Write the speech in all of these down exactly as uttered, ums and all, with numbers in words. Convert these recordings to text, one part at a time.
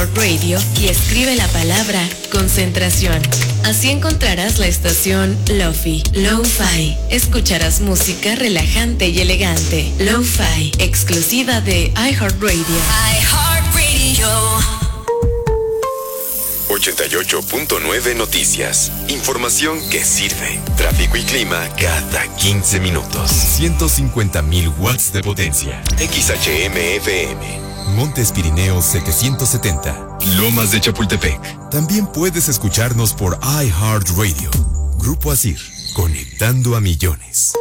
iHeartRadio y escribe la palabra concentración. Así encontrarás la estación Lo-Fi, Lo-Fi. Escucharás música relajante y elegante. Lo-Fi, exclusiva de iHeartRadio. iHeartRadio. ochenta y ocho punto nueve Noticias. Información que sirve. Tráfico y clima cada quince minutos. ciento cincuenta mil watts de potencia. X H M F M. Montes Pirineos setecientos setenta. Lomas de Chapultepec. También puedes escucharnos por iHeartRadio. Grupo Asir. Conectando a millones.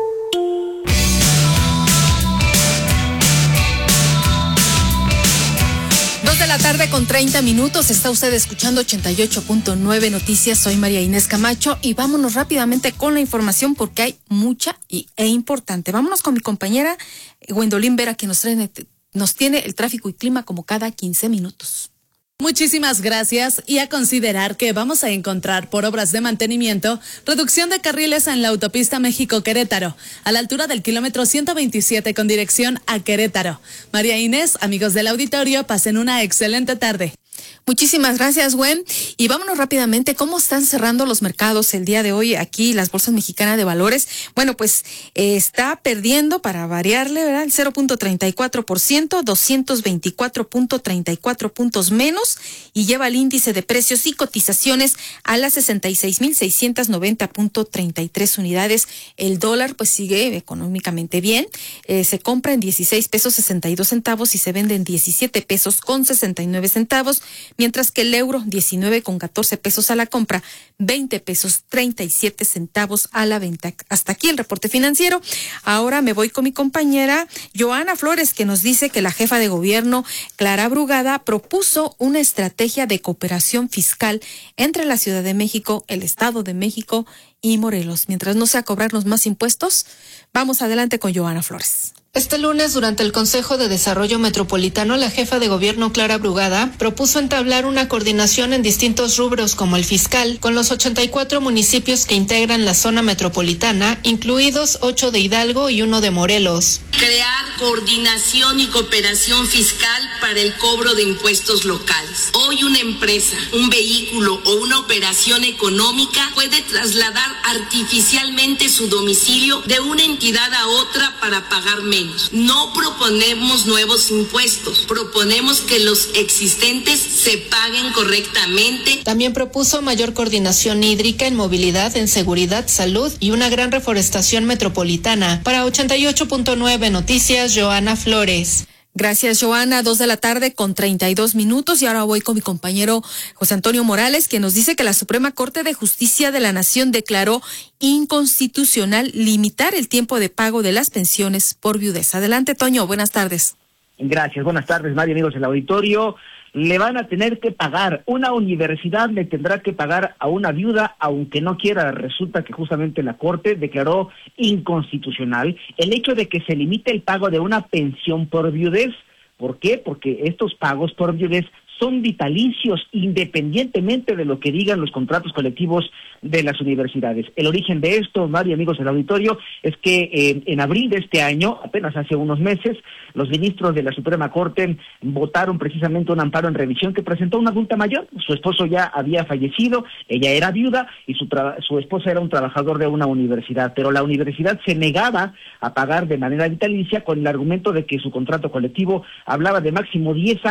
De la tarde con treinta minutos, está usted escuchando ochenta y ocho punto nueve Noticias. Soy María Inés Camacho y vámonos rápidamente con la información porque hay mucha y, e importante. Vámonos con mi compañera Gwendolyn Vera, que nos, trae, nos tiene el tráfico y clima como cada quince minutos. Muchísimas gracias, y a considerar que vamos a encontrar por obras de mantenimiento reducción de carriles en la autopista México-Querétaro, a la altura del kilómetro ciento veintisiete con dirección a Querétaro. María Inés, amigos del auditorio, pasen una excelente tarde. Muchísimas gracias, Gwen. Y vámonos rápidamente. ¿Cómo están cerrando los mercados el día de hoy aquí, las bolsas mexicanas de valores? Bueno, pues eh, está perdiendo, para variarle, ¿verdad?, el cero punto treinta y cuatro por ciento, doscientos veinticuatro punto treinta y cuatro puntos menos, y lleva el índice de precios y cotizaciones a las sesenta y seis mil seiscientos noventa punto treinta y tres unidades. El dólar pues sigue económicamente bien. Eh, se compra en dieciséis pesos sesenta y dos centavos y se vende en diecisiete pesos con sesenta y nueve centavos. Mientras que el euro, diecinueve con catorce pesos a la compra, veinte pesos treinta y siete centavos a la venta. Hasta aquí el reporte financiero. Ahora me voy con mi compañera Joana Flores, que nos dice que la jefa de gobierno, Clara Brugada, propuso una estrategia de cooperación fiscal entre la Ciudad de México, el Estado de México y Morelos. Mientras no sea cobrarnos más impuestos, vamos adelante con Joana Flores. Este lunes, durante el Consejo de Desarrollo Metropolitano, la jefa de gobierno, Clara Brugada, propuso entablar una coordinación en distintos rubros como el fiscal, con los ochenta y cuatro municipios que integran la zona metropolitana, incluidos ocho de Hidalgo y uno de Morelos. Crear coordinación y cooperación fiscal para el cobro de impuestos locales. Hoy una empresa, un vehículo o una operación económica puede trasladar artificialmente su domicilio de una entidad a otra para pagar menos. No proponemos nuevos impuestos, proponemos que los existentes se paguen correctamente. También propuso mayor coordinación hídrica en movilidad, en seguridad, salud y una gran reforestación metropolitana. Para ochenta y ocho punto nueve Noticias, Joana Flores. Gracias, Joana. Dos de la tarde con treinta y dos minutos. Y ahora voy con mi compañero José Antonio Morales, que nos dice que la Suprema Corte de Justicia de la Nación declaró inconstitucional limitar el tiempo de pago de las pensiones por viudez. Adelante, Toño. Buenas tardes. Gracias. Buenas tardes, Mario, amigos del auditorio. Le van a tener que pagar, una universidad le tendrá que pagar a una viuda, aunque no quiera. Resulta que justamente la Corte declaró inconstitucional el hecho de que se limite el pago de una pensión por viudez. ¿Por qué? Porque estos pagos por viudez son vitalicios, independientemente de lo que digan los contratos colectivos de las universidades. El origen de esto, Mario, amigos del auditorio, es que eh, en abril de este año, apenas hace unos meses, los ministros de la Suprema Corte votaron precisamente un amparo en revisión que presentó una adulta mayor. Su esposo ya había fallecido, ella era viuda y su, tra- su esposa era un trabajador de una universidad, pero la universidad se negaba a pagar de manera vitalicia con el argumento de que su contrato colectivo hablaba de máximo diez años